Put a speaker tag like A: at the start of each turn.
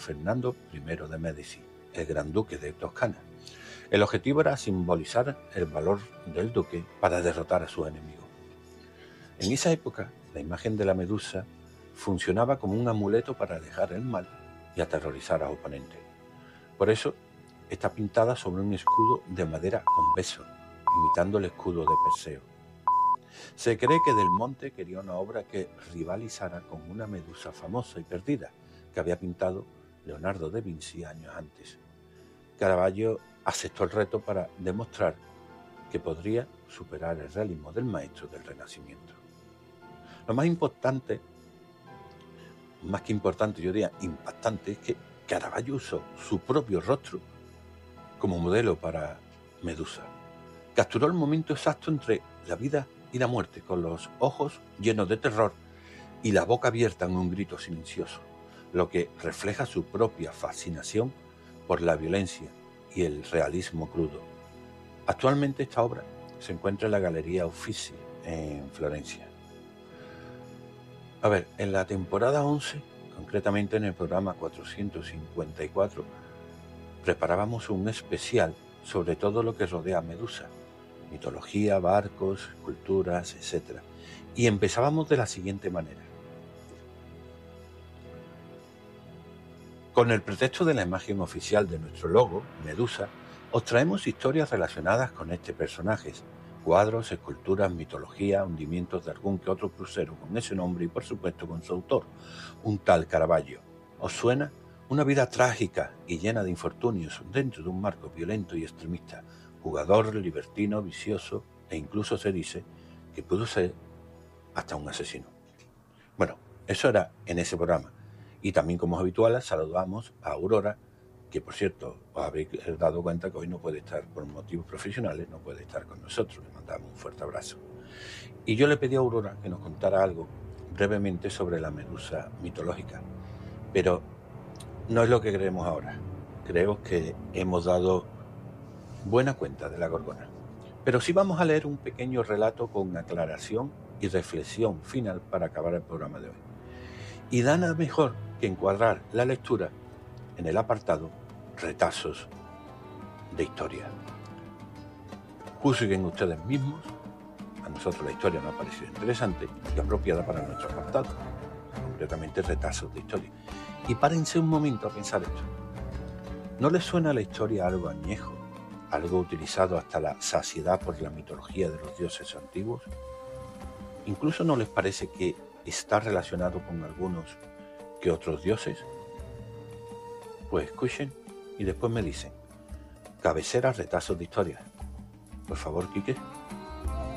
A: Fernando I de Medici, el Gran Duque de Toscana. El objetivo era simbolizar el valor del duque para derrotar a sus enemigos. En esa época, la imagen de la medusa funcionaba como un amuleto para alejar el mal y aterrorizar a los oponentes. Por eso, está pintada sobre un escudo de madera convexo, imitando el escudo de Perseo. Se cree que Del Monte quería una obra que rivalizara con una medusa famosa y perdida que había pintado Leonardo da Vinci años antes. Caravaggio aceptó el reto para demostrar que podría superar el realismo del maestro del Renacimiento. Lo más importante, más que importante, yo diría impactante, es que Caravaggio usó su propio rostro como modelo para Medusa. Capturó el momento exacto entre la vida y la muerte, con los ojos llenos de terror y la boca abierta en un grito silencioso, lo que refleja su propia fascinación por la violencia y el realismo crudo. Actualmente esta obra se encuentra en la Galería Uffizi en Florencia. A ver, en la temporada 11, concretamente en el programa 454, preparábamos un especial sobre todo lo que rodea a Medusa, mitología, barcos, culturas, etc. Y empezábamos de la siguiente manera. Con el pretexto de la imagen oficial de nuestro logo, Medusa, os traemos historias relacionadas con este personaje, cuadros, esculturas, mitología, hundimientos de algún que otro crucero con ese nombre y por supuesto con su autor, un tal Caravaggio. ¿Os suena? Una vida trágica y llena de infortunios dentro de un marco violento y extremista, jugador, libertino, vicioso e incluso se dice que pudo ser hasta un asesino. Bueno, eso era en ese programa. Y también, como es habitual, saludamos a Aurora, que por cierto, os habéis dado cuenta que hoy no puede estar por motivos profesionales, no puede estar con nosotros. Le mandamos un fuerte abrazo. Y yo le pedí a Aurora que nos contara algo brevemente sobre la medusa mitológica. Pero no es lo que creemos ahora. Creo que hemos dado buena cuenta de la Gorgona. Pero sí vamos a leer un pequeño relato con aclaración y reflexión final para acabar el programa de hoy. Y da nada mejor que encuadrar la lectura en el apartado Retazos de Historia. Juzguen ustedes mismos. A nosotros la historia nos ha parecido interesante y apropiada para nuestro apartado, concretamente Retazos de Historia. Y párense un momento a pensar esto. ¿No les suena a la historia algo añejo, algo utilizado hasta la saciedad por la mitología de los dioses antiguos? ¿Incluso no les parece que está relacionado con algunos que otros dioses? Pues escuchen y después me dicen. Cabecera Retazos de Historia. Por favor, Quique.